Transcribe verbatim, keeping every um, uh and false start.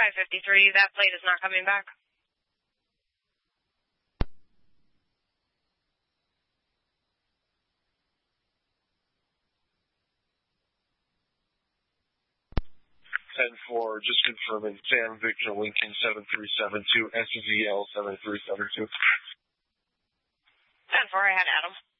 five fifty-three, that plate is not coming back. ten four, just confirming, Sam Victor Lincoln seven three seven two, S V L seven three seven two. ten four, I had Adam.